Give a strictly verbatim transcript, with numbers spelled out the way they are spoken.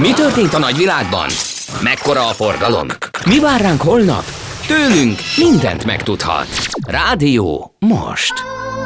Mi történt a nagyvilágban? Mekkora a forgalom? Mi vár ránk holnap? Tőlünk mindent megtudhat. Rádió most.